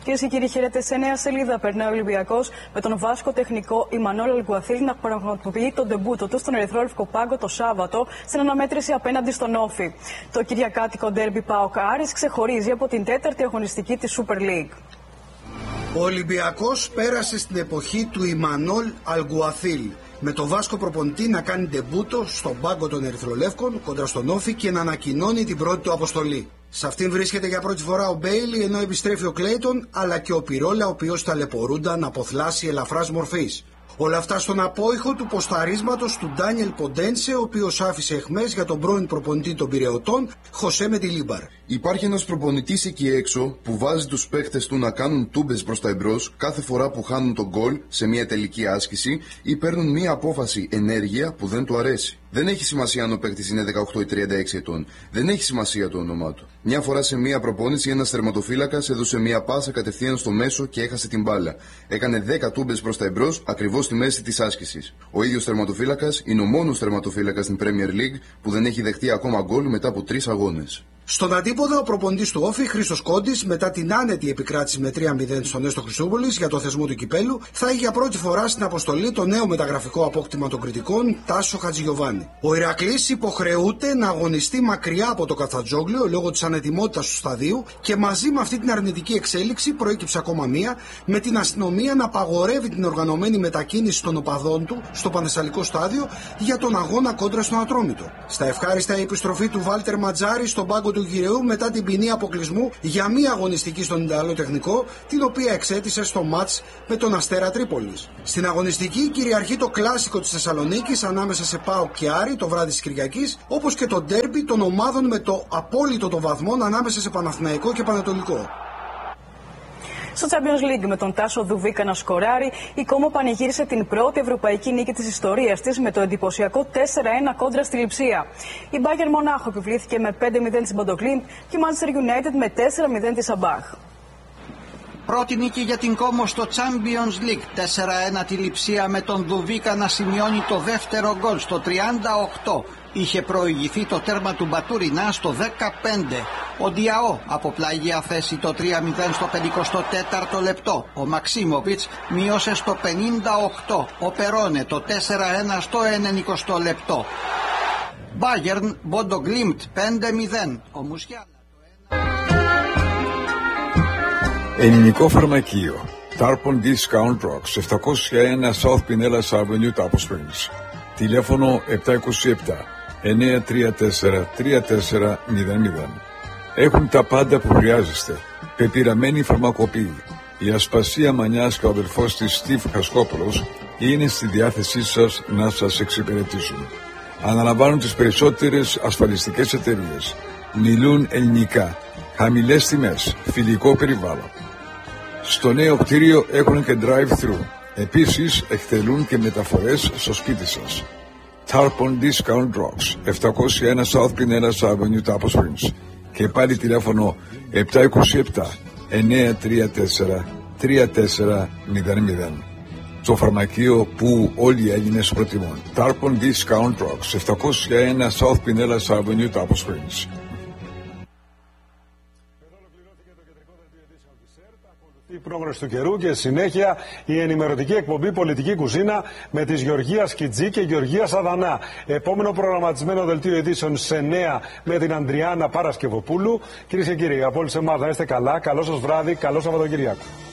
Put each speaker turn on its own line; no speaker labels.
Κυρίες και κύριοι, χαίρετε. Σε νέα σελίδα περνάει ο Ολυμπιακός με τον Βάσκο τεχνικό Ιμανόλ Αλγκουαθίλ να πραγματοποιεί τον ντεμπούτο του στον Ερυθρόλευκο Πάγκο το Σάββατο στην αναμέτρηση απέναντι στον Όφη. Το κυριακάτικο ντέρμπι ΠΑΟΚ Άρης ξεχωρίζει από την τέταρτη αγωνιστική της Super League.
Ο Ολυμπιακός πέρασε στην εποχή του Ιμανόλ Αλγκουαθίλ, με τον Βάσκο προπονητή να κάνει ντεμπούτο στον πάγκο των Ερυθρολεύκων κοντρα στον Όφη και να ανακοινώνει την πρώτη του αποστολή. Σε αυτήν βρίσκεται για πρώτη φορά ο Μπέιλι, ενώ επιστρέφει ο Κλέιτον, αλλά και ο Πυρόλα, ο οποίος ταλαιπωρούνταν από θλάση ελαφράς μορφής. Όλα αυτά στον απόϊχο του ποσταρίσματος του Ντάνιελ Ποντένσε, ο οποίος άφησε αιχμές για τον πρώην προπονητή των Πειραιωτών, Χωσέ Μεντιλίμπαρ.
Υπάρχει ένας προπονητής εκεί έξω που βάζει τους παίχτες του να κάνουν τούμπες προς τα εμπρός κάθε φορά που χάνουν τον γκολ σε μια τελική άσκηση ή παίρνουν μια απόφαση, ενέργεια που δεν του αρέσει. Δεν έχει σημασία αν ο παίκτης είναι 18 ή 36 ετών. Δεν έχει σημασία το όνομά του. Μια φορά σε μια προπόνηση, ένας τερματοφύλακας έδωσε μια πάσα κατευθείαν στο μέσο και έχασε την μπάλα. Έκανε 10 τούμπες προς τα εμπρός, ακριβώς στη μέση της άσκησης. Ο ίδιος τερματοφύλακας είναι ο μόνος τερματοφύλακας στην Premier League που δεν έχει δεχτεί ακόμα γκολ μετά από 3 αγώνες.
Στον αντίποδα, ο προπονητής του Όφη, Χρήστος Κόντης, μετά την άνετη επικράτηση με 3-0 στον Έστω Χρυσούπολης για το θεσμό του κυπέλου, θα έχει για πρώτη φορά στην αποστολή το νέο μεταγραφικό απόκτημα των κριτικών, Τάσο Χατζηγιοβάνη. Ο Ηρακλής υποχρεούται να αγωνιστεί μακριά από το Καθατζόγλιο λόγω της ανετοιμότητας του σταδίου και μαζί με αυτή την αρνητική εξέλιξη προέκυψε ακόμα μία, με την αστυνομία να απαγορεύει την οργανωμένη μετακίνηση των οπαδών του στο Πανθεσσαλικό στάδιο για τον αγώνα κόντρα στον Ατρόμητο. Στα ευχάριστα η επιστροφή του Βάλτερ Ματζάρη στον πάγκο του Κυριαίου μετά την ποινή αποκλεισμού για μία αγωνιστική στον Ιταλό τεχνικό, την οποία εξέτησε στο μάτς με τον Αστέρα Τρίπολης. Στην αγωνιστική κυριαρχεί το κλάσικο της Θεσσαλονίκης ανάμεσα σε ΠΑΟΚ και Άρη το βράδυ της Κυριακής, όπως και το ντέρμπι των ομάδων με το απόλυτο των βαθμών ανάμεσα σε Παναθηναϊκό και Πανετολικό.
Στο Champions League με τον Τάσο Δουβίκα να σκοράρει, η Κόμο πανηγύρισε την πρώτη ευρωπαϊκή νίκη της ιστορίας της με το εντυπωσιακό 4-1 κόντρα στη Λειψία. Η Bayern Μονάχο επιβλήθηκε με 5-0 στην Ποντοκλίντ και η Manchester United με 4-0 τη Σαμπάχ.
Πρώτη νίκη για την Κόμο στο Champions League. 4-1 τη Λειψία με τον Δουβίκα να σημειώνει το δεύτερο γκολ στο 38. Είχε προηγηθεί το τέρμα του Μπατουρινά στο 15. Ο Διαό από πλάγια θέση το 3-0 στο 54ο λεπτό. Ο Μαξίμοβιτς μείωσε στο 58. Ο Περόνε το 4-1 στο 90ο λεπτό. Bayern Μποντογκλίμπτ 5-0. Ο Μουσιάλα το 1.
Ελληνικό φαρμακείο. Tarpon Discount Rocks 701 South Pinellas Avenue, Tapo Springs. Τηλέφωνο 727-934-3400. Έχουν τα πάντα που χρειάζεστε. Πεπειραμένη φαρμακοποιή. Η Ασπασία Μανιάς και ο αδελφός της Στίβ Χασκόπουλος είναι στη διάθεσή σας να σας εξυπηρετήσουν. Αναλαμβάνουν τις περισσότερες ασφαλιστικές εταιρείες. Μιλούν ελληνικά. Χαμηλές τιμές. Φιλικό περιβάλλον. Στο νέο κτίριο έχουν και drive-thru. Επίσης εκτελούν και μεταφορές στο σπίτι σας. Tarpon Discount Rocks 701 South Pinellas Avenue, Tapo Springs. Και πάλι τηλέφωνο 727-934-3400. Το φαρμακείο που όλοι οι Έλληνες προτιμούν. Tarpon Discount Rocks 701 South Pinellas Avenue, Tapo Springs.
Η πρόγνωση του καιρού και συνέχεια η ενημερωτική εκπομπή Πολιτική Κουζίνα με τις Γεωργίας Κιτζή και Γεωργίας Αδανά. Επόμενο προγραμματισμένο δελτίο ειδήσεων σε 9 με την Ανδριάννα Παρασκευοπούλου. Κυρίες και κύριοι, από όλη τη ομάδα είστε καλά, καλό σας βράδυ, καλό Σαββατοκύριακο.